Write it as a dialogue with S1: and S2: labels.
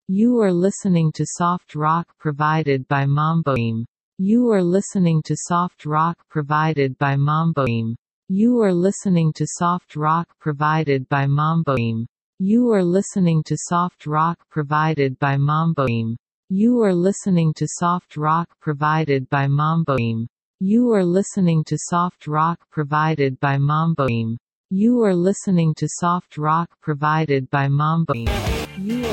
S1: You are listening to soft rock provided by Mamboim. You are listening to soft rock provided by Mamboim. You are listening to soft rock provided by Mamboim. You are listening to soft rock provided by Mamboim. You are listening to soft rock provided by Mamboim. You are listening to soft rock provided by Mamboim. You are listening to soft rock provided by Mamboim. You